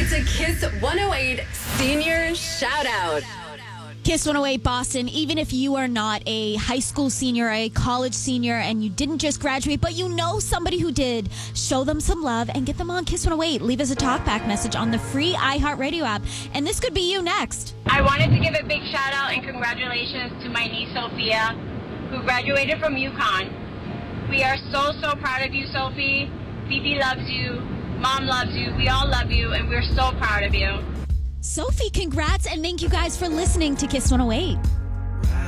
It's a Kiss 108 Senior Shout Out. Kiss 108 Boston, even if you are not a high school senior, a college senior, and you didn't just graduate, but you know somebody who did, show them some love and get them on Kiss 108. Leave us a talkback message on the free iHeartRadio app, and this could be you next. I wanted to give a big shout out and congratulations to my niece Sophia, who graduated from UConn. We are so proud of you, Sophie. Phoebe loves you. Mom loves you. We all love you, and we're so proud of you. Sophie, congrats, and thank you guys for listening to Kiss 108.